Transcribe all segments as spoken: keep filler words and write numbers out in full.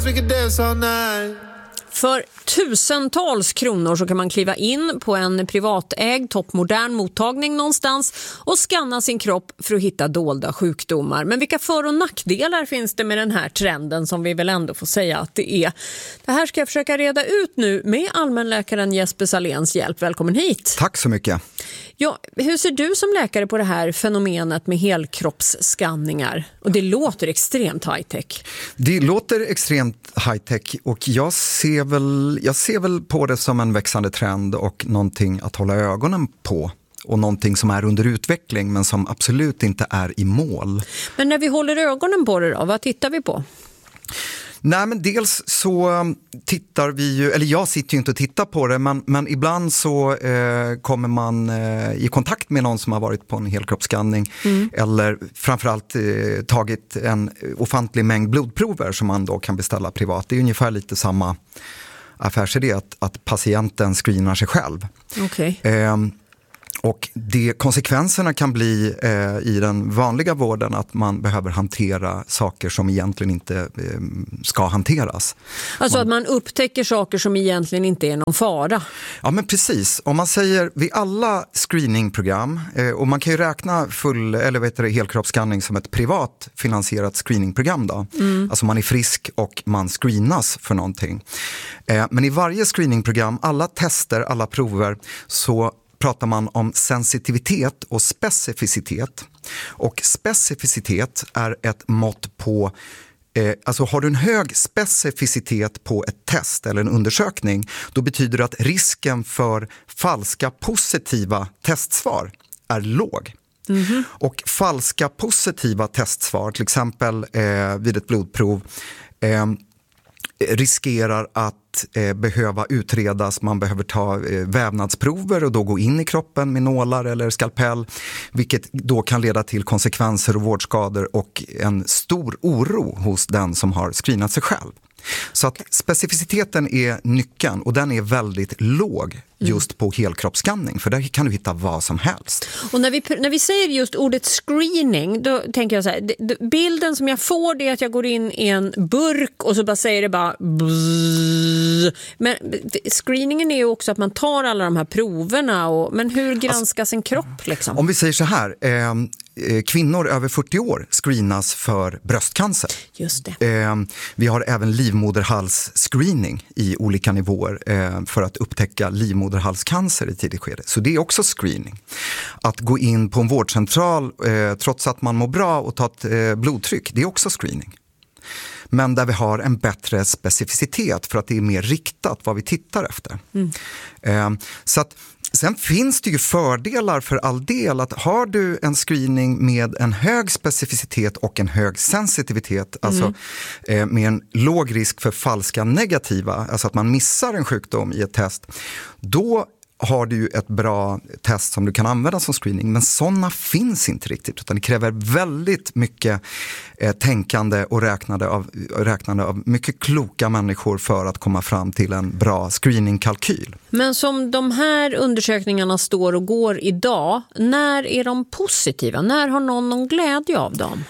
För tusentals kronor så kan man kliva in på en privatägd toppmodern mottagning någonstans och skanna sin kropp för att hitta dolda sjukdomar. Men vilka för- och nackdelar finns det med den här trenden som vi väl ändå får säga att det är? Det här ska jag försöka reda ut nu med allmänläkaren Jesper Saléns hjälp. Välkommen hit. Tack så mycket. Ja, hur ser du som läkare på det här fenomenet med helkroppsskanningar? Och det låter extremt high-tech. Det låter extremt high-tech och jag ser, väl, jag ser väl på det som en växande trend och någonting att hålla ögonen på. Och någonting som är under utveckling men som absolut inte är i mål. Men när vi håller ögonen på det då, vad tittar vi på? Nej, men dels så tittar vi ju, eller jag sitter ju inte och tittar på det, men, men ibland så eh, kommer man eh, i kontakt med någon som har varit på en helkroppsskanning mm. eller framförallt eh, tagit en ofantlig mängd blodprover som man då kan beställa privat. Det är ungefär lite samma affärsidé att, att patienten screenar sig själv. Okay. Eh, Och det, konsekvenserna kan bli eh, i den vanliga vården att man behöver hantera saker som egentligen inte eh, ska hanteras. Alltså man, att man upptäcker saker som egentligen inte är någon fara. Ja, men precis. Om man säger vid alla screeningprogram, eh, och man kan ju räkna full, eller vet du, helkroppsskanning som ett privat finansierat screeningprogram då. Mm. Alltså man är frisk och man screenas för någonting. Eh, men i varje screeningprogram, alla tester, alla prover, så pratar man om sensitivitet och specificitet. Och specificitet är ett mått på, eh, alltså har du en hög specificitet på ett test eller en undersökning, då betyder det att risken för falska positiva testsvar är låg. Mm-hmm. Och falska positiva testsvar, till exempel eh, vid ett blodprov, eh, riskerar att eh, behöva utredas. Man behöver ta eh, vävnadsprover och då gå in i kroppen med nålar eller skalpell, vilket då kan leda till konsekvenser och vårdskador och en stor oro hos den som har screenat sig själv. Så att specificiteten är nyckeln och den är väldigt låg just på helkroppsskanning, för där kan du hitta vad som helst. Och när vi, när vi säger just ordet screening, då tänker jag så här, bilden som jag får det är att jag går in i en burk och så bara säger det bara bzzz. Men screeningen är ju också att man tar alla de här proverna, och, men hur granskas alltså en kropp liksom? Om vi säger så här, eh, kvinnor över fyrtio år screenas för bröstcancer. Just det. Eh, vi har även livmoderhalsscreening i olika nivåer eh, för att upptäcka livmoderhalscancer i tidigt skede. Så det är också screening. Att gå in på en vårdcentral eh, trots att man mår bra och ta ett eh, blodtryck, det är också screening. Men där vi har en bättre specificitet för att det är mer riktat vad vi tittar efter. Mm. Eh, så att sen finns det ju fördelar för all del att har du en screening med en hög specificitet och en hög sensitivitet, mm. alltså eh, med en låg risk för falska negativa, alltså att man missar en sjukdom i ett test, då har du ju ett bra test som du kan använda som screening, men sådana finns inte riktigt, utan det kräver väldigt mycket eh, tänkande och räknande av, räknande av mycket kloka människor för att komma fram till en bra screeningkalkyl. Men som de här undersökningarna står och går idag, när är de positiva? När har någon någon glädje av dem?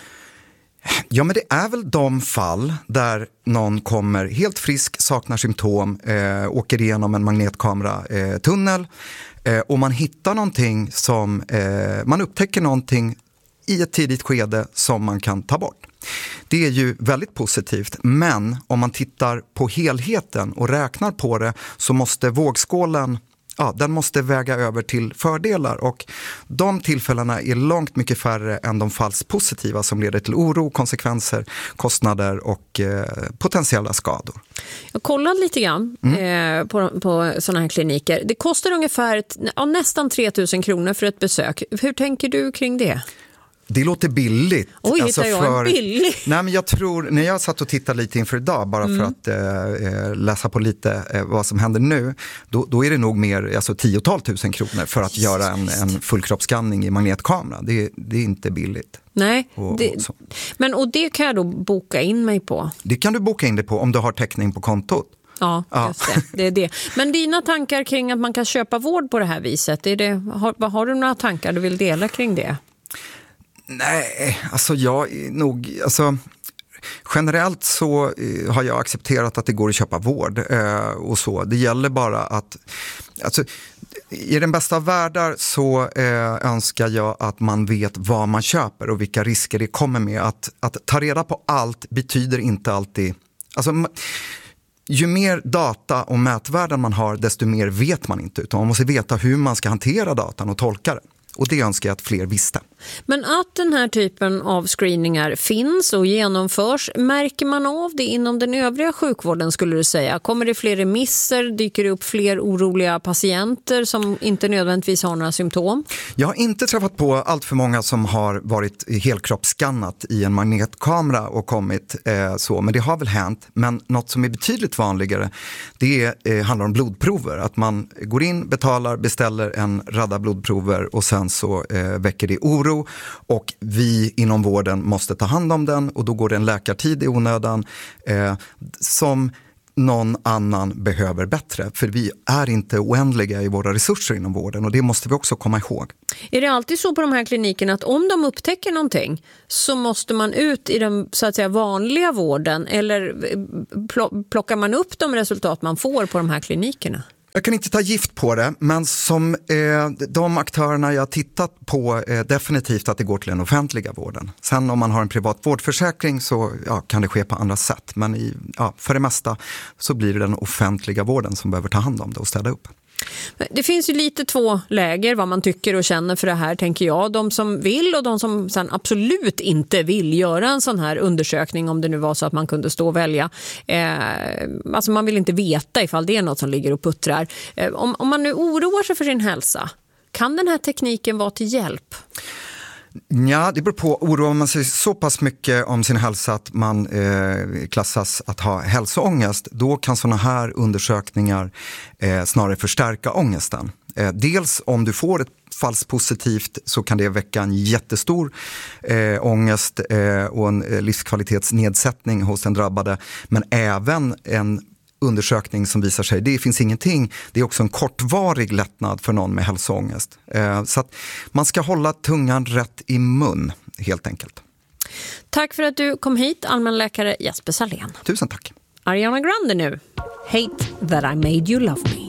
Ja, men det är väl de fall där någon kommer helt frisk, saknar symptom, eh, åker igenom en magnetkamera-tunnel eh, och man hittar någonting som, eh, man upptäcker någonting i ett tidigt skede som man kan ta bort. Det är ju väldigt positivt, men om man tittar på helheten och räknar på det så måste vågskålen, ja, den måste väga över till fördelar, och de tillfällena är långt mycket färre än de falskt positiva som leder till oro, konsekvenser, kostnader och eh, potentiella skador. Jag kollade lite grann mm. eh, på, på sådana här kliniker. Det kostar ungefär ja, nästan tre tusen kronor för ett besök. Hur tänker du kring det? Det låter billigt. Oj, alltså hittar jag för, en billig? Nej, men jag tror, när jag satt och tittade lite inför idag, bara mm. för att eh, läsa på lite eh, vad som händer nu, då, då är det nog mer, alltså tiotal tusen kronor för att Jesus göra en, en fullkroppsskanning i magnetkamera. Det, det är inte billigt. Nej, och, det, och men och det kan jag då boka in mig på? Det kan du boka in dig på om du har täckning på kontot. Ja, just det. Det är det. Men dina tankar kring att man kan köpa vård på det här viset, är det, har, har du några tankar du vill dela kring det? Nej, alltså jag är nog, alltså generellt så eh, har jag accepterat att det går att köpa vård eh, och så. Det gäller bara att, alltså, i den bästa av världar så eh, önskar jag att man vet vad man köper och vilka risker det kommer med. Att, att ta reda på allt betyder inte alltid, alltså ju mer data och mätvärden man har, desto mer vet man inte, utan man måste veta hur man ska hantera datan och tolka det. Och det önskar jag att fler visste. Men att den här typen av screeningar finns och genomförs, märker man av det inom den övriga sjukvården, skulle du säga? Kommer det fler remisser? Dyker det upp fler oroliga patienter som inte nödvändigtvis har några symptom? Jag har inte träffat på allt för många som har varit helkroppsskannat i en magnetkamera och kommit eh, så, men det har väl hänt. Men något som är betydligt vanligare, det är, eh, handlar om blodprover. Att man går in, betalar, beställer en radda blodprover och sen så eh, väcker det oro. Och vi inom vården måste ta hand om den och då går det en läkartid i onödan eh, som någon annan behöver bättre. För vi är inte oändliga i våra resurser inom vården och det måste vi också komma ihåg. Är det alltid så på de här klinikerna att om de upptäcker någonting så måste man ut i den så att säga vanliga vården, eller plockar man upp de resultat man får på de här klinikerna? Jag kan inte ta gift på det, men som eh, de aktörerna jag tittat på eh, definitivt att det går till den offentliga vården. Sen om man har en privat vårdförsäkring så ja, kan det ske på andra sätt. Men i, ja, för det mesta så blir det den offentliga vården som behöver ta hand om det och städa upp. Det finns ju lite två läger vad man tycker och känner för det här, tänker jag. De som vill och de som sen absolut inte vill göra en sån här undersökning, om det nu var så att man kunde stå och välja. Eh, alltså man vill inte veta ifall det är något som ligger och puttrar. Eh, om, om man nu oroar sig för sin hälsa, kan den här tekniken vara till hjälp? Ja, det beror på. Oroar man sig så pass mycket om sin hälsa att man eh, klassas att ha hälsoångest, då kan såna här undersökningar eh, snarare förstärka ångesten. Eh, dels om du får ett falskt positivt så kan det väcka en jättestor eh, ångest eh, och en eh, livskvalitetsnedsättning hos den drabbade, men även en undersökning som visar sig, det finns ingenting, det är också en kortvarig lättnad för någon med hälsoångest. Eh, så att man ska hålla tungan rätt i mun, helt enkelt. Tack för att du kom hit, allmänläkare Jesper Salén. Tusen tack. Ariana Grande nu. Hate that I made you love me.